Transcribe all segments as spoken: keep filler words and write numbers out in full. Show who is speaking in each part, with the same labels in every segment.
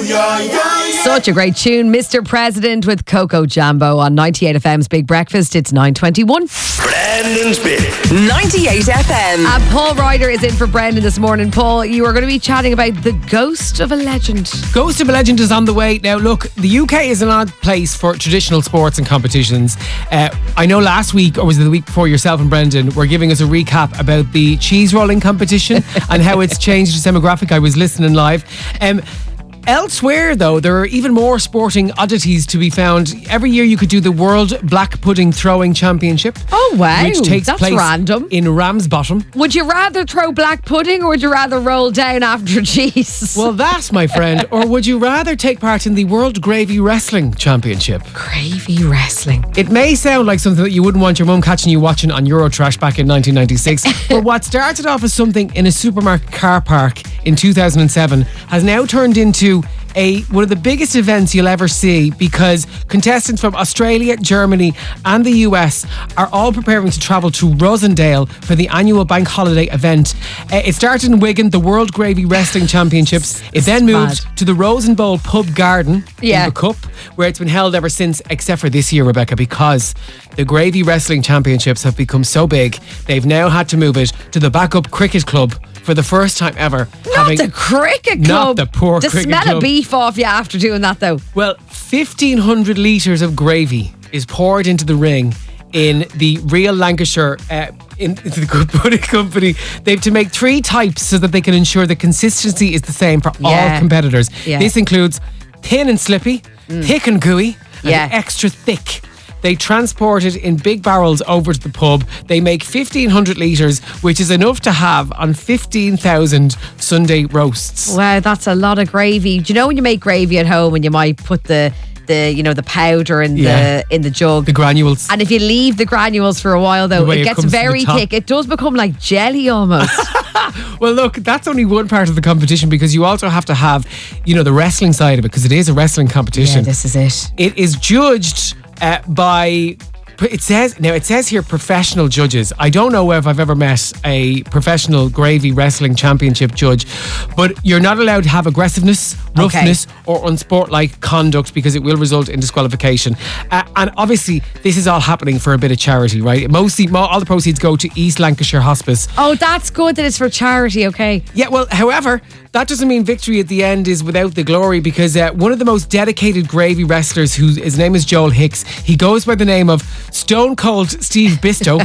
Speaker 1: yeah, yeah.
Speaker 2: Such a great tune, Mister President with Coco Jambo on ninety-eight F M's Big Breakfast. It's nine twenty-one.
Speaker 1: Brendan's Bit.
Speaker 3: ninety-eight F M.
Speaker 2: Uh, Paul Ryder is in for Brendan this morning. Paul, you are going to be chatting about the ghost of a legend.
Speaker 4: Ghost of a Legend is on the way. Now, look, the U K is an odd place for traditional sports and competitions. Uh, I know last week, or was it the week before, yourself and Brendan were giving us a recap about the cheese rolling competition and how it's changed its demographic. I was listening live. Um, Elsewhere, though, there are even more sporting oddities to be found. Every year you could do the World Black Pudding Throwing Championship.
Speaker 2: Oh, wow.
Speaker 4: Which takes
Speaker 2: That's
Speaker 4: place
Speaker 2: random.
Speaker 4: in Ramsbottom.
Speaker 2: Would you rather throw black pudding or would you rather roll down after cheese?
Speaker 4: Well, that, my friend. Or would you rather take part in the World Gravy Wrestling Championship?
Speaker 2: Gravy wrestling.
Speaker 4: It may sound like something that you wouldn't want your mum catching you watching on Eurotrash back in nineteen ninety-six, but what started off as something in a supermarket car park in two thousand seven has now turned into a one of the biggest events you'll ever see, because contestants from Australia, Germany and the U S are all preparing to travel to Rosendale for the annual bank holiday event. Uh, it started in Wigan, the World Gravy Wrestling Championships. It then moved
Speaker 2: mad.
Speaker 4: to the Rose and Bowl Pub Garden
Speaker 2: Yeah.
Speaker 4: in the Cup, where it's been held ever since, except for this year, Rebecca, because the Gravy Wrestling Championships have become so big, they've now had to move it to the Backup Cricket Club for the first time ever.
Speaker 2: Not
Speaker 4: having,
Speaker 2: the cricket
Speaker 4: Not
Speaker 2: club.
Speaker 4: the poor
Speaker 2: the
Speaker 4: cricket
Speaker 2: smell
Speaker 4: club.
Speaker 2: of beef off you after doing that, though.
Speaker 4: Well, fifteen hundred litres of gravy is poured into the ring in the Real Lancashire uh, in the Good Pudding Company. They have to make three types so that they can ensure the consistency is the same for
Speaker 2: Yeah.
Speaker 4: all competitors.
Speaker 2: Yeah.
Speaker 4: This includes thin and slippy, thick and gooey, and
Speaker 2: Yeah.
Speaker 4: extra thick. They transport it in big barrels over to the pub. They make fifteen hundred litres, which is enough to have on fifteen thousand Sunday roasts.
Speaker 2: Wow, that's a lot of gravy. Do you know when you make gravy at home and you might put the the you know the powder in
Speaker 4: Yeah.
Speaker 2: the in the jug?
Speaker 4: The granules.
Speaker 2: And if you leave the granules for a while, though,
Speaker 4: The way
Speaker 2: it
Speaker 4: it
Speaker 2: gets
Speaker 4: comes to the
Speaker 2: very
Speaker 4: top.
Speaker 2: thick. It does become like jelly almost.
Speaker 4: Well, look, that's only one part of the competition, because you also have to have, you know, the wrestling side of it, because it is a wrestling competition.
Speaker 2: Yeah, this is it.
Speaker 4: It is judged uh, by. It says now. It says here professional judges. I don't know if I've ever met a professional gravy wrestling championship judge, but you're not allowed to have aggressiveness, roughness, or unsportlike conduct, because it will result in disqualification. Uh, and obviously, this is all happening for a bit of charity, right? Mostly, mo- all the proceeds go to East Lancashire Hospice.
Speaker 2: Oh, that's good that it's for charity, okay.
Speaker 4: Yeah, well, however, that doesn't mean victory at the end is without the glory, because uh, one of the most dedicated gravy wrestlers, who his name is Joel Hicks, he goes by the name of Stone Cold Steve Bisto.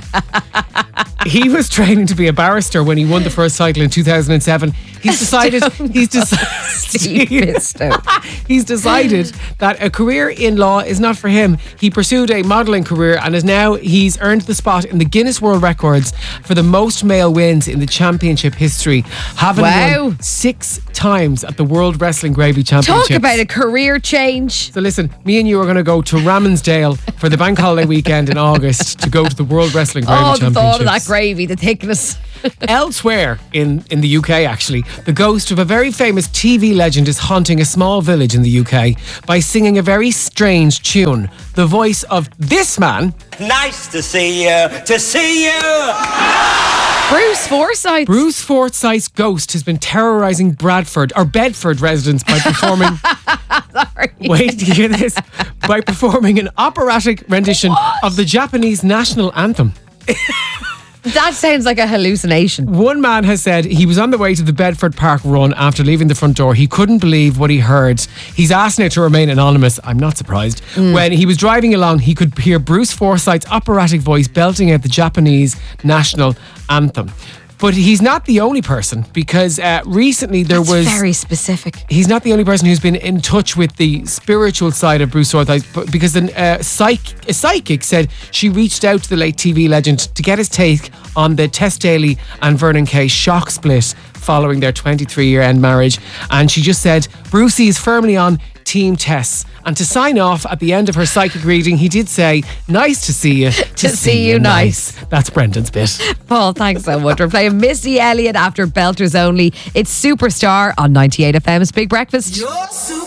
Speaker 4: He was training to be a barrister when he won the first title in two thousand seven. He's decided he's decided
Speaker 2: Steve Bisto.
Speaker 4: he's decided that a career in law is not for him. He pursued a modelling career and is now he's earned the spot in the Guinness World Records for the most male wins in the championship history, having
Speaker 2: Wow.
Speaker 4: won six times at the World Wrestling Gravy Championships.
Speaker 2: Talk about a career change.
Speaker 4: So listen, me and you are going to go to Ramsdale for the bank holiday weekend in August to go to the World Wrestling Gravy
Speaker 2: Oh, the
Speaker 4: Championships.
Speaker 2: thought of that gravy, the thickness.
Speaker 4: Elsewhere in, in the U K, actually, the ghost of a very famous T V legend is haunting a small village in the U K by singing a very strange tune. The voice of this man,
Speaker 5: Nice to see you, to see you.
Speaker 2: Bruce Forsyth.
Speaker 4: Bruce Forsyth's ghost, has been terrorising Bradford or Bedford residents by performing.
Speaker 2: Sorry.
Speaker 4: Wait, do you hear this? By performing an operatic rendition of the Japanese national anthem.
Speaker 2: That sounds like a hallucination.
Speaker 4: One man has said he was on the way to the Bedford Park run after leaving the front door. He couldn't believe what he heard. He's asked now to remain anonymous. I'm not surprised.
Speaker 2: Mm.
Speaker 4: When he was driving along, he could hear Bruce Forsyth's operatic voice belting out the Japanese national anthem. But he's not the only person, because uh, recently there
Speaker 2: That's
Speaker 4: was...
Speaker 2: very specific.
Speaker 4: He's not the only person who's been in touch with the spiritual side of Bruce Forsyth, but because an, uh, psych, a psychic said she reached out to the late T V legend to get his take on the Tess Daly and Vernon Kay shock split following their twenty-three year end marriage. And she just said, Brucey is firmly on Team Tess. And to sign off at the end of her psychic reading, he did say, nice to see you. To,
Speaker 2: To see you nice.
Speaker 4: That's Brendan's bit.
Speaker 2: Paul, thanks so much. We're playing Missy Elliott after Belters Only. It's Superstar on ninety-eight F M's Big Breakfast.
Speaker 1: You're super